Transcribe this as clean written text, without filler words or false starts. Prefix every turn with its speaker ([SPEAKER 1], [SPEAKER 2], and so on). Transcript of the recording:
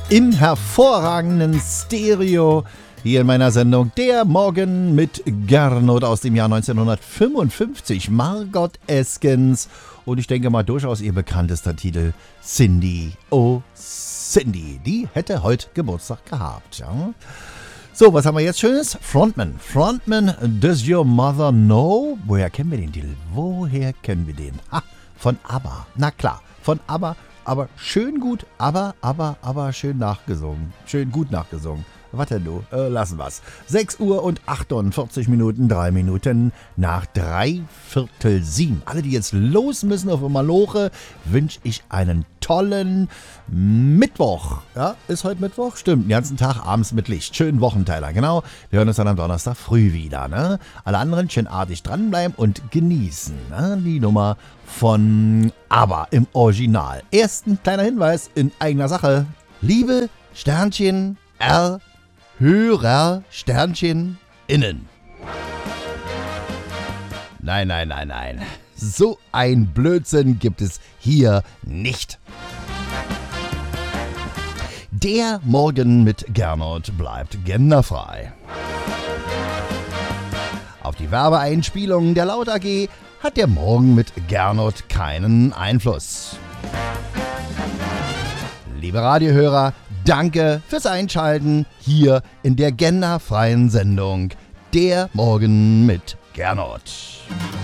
[SPEAKER 1] im hervorragenden Stereo hier in meiner Sendung Der Morgen mit Gernot aus dem Jahr 1955. Margot Eskens und ich denke mal durchaus ihr bekanntester Titel Cindy, oh Cindy. Die hätte heute Geburtstag gehabt. Ja? So, was haben wir jetzt Schönes? Frontman, Does Your Mother Know? Woher kennen wir den Titel? Woher kennen wir den? Ha, von ABBA. Na klar, von ABBA. Aber schön gut, aber schön nachgesungen. Schön gut nachgesungen. Was denn du? Lassen wir's. 6 Uhr und 48 Minuten, 3 Minuten nach 6:45. Alle, die jetzt los müssen auf Maloche, wünsche ich einen tollen Mittwoch. Ja, ist heute Mittwoch? Stimmt, den ganzen Tag abends mit Licht. Schönen Wochenteiler, genau. Wir hören uns dann am Donnerstag früh wieder. Ne? Alle anderen schön artig dranbleiben und genießen. Ne? Die Nummer von ABBA im Original. Erst ein kleiner Hinweis in eigener Sache. Liebe Sternchen R Hörer Sternchen innen. Nein. So ein Blödsinn gibt es hier nicht. Der Morgen mit Gernot bleibt genderfrei. Auf die Werbeeinspielungen der Laut AG hat der Morgen mit Gernot keinen Einfluss. Liebe Radiohörer, danke fürs Einschalten hier in der genderfreien Sendung Der Morgen mit Gernot.